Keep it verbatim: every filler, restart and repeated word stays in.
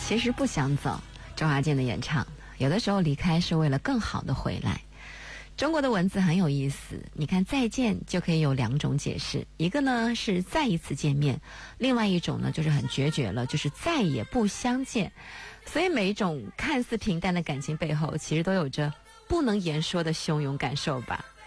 其实不想走，周华健的演唱，有的时候离开是为了更好的回来。中国的文字很有意思，你看再见就可以有两种解释，一个呢是再一次见面，另外一种呢就是很决绝了，就是再也不相见。所以每一种看似平淡的感情背后，其实都有着不能言说的汹涌感受吧。